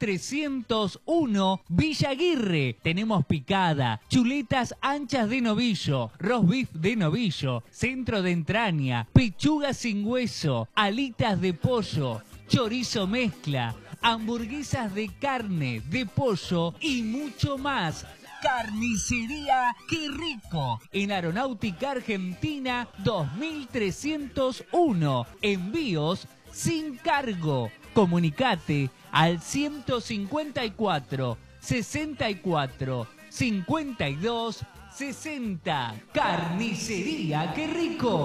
2301 Villa Aguirre. Tenemos picada, chuletas anchas de novillo, roast beef de novillo, centro de entraña, pechuga sin hueso, alitas de pollo, chorizo mezcla, hamburguesas de carne, de pollo y mucho más. Carnicería ¡Qué Rico! En Aeronáutica Argentina 2301. Envíos sin cargo. Comunicate al 154 64 52 60. Carnicería ¡Qué Rico!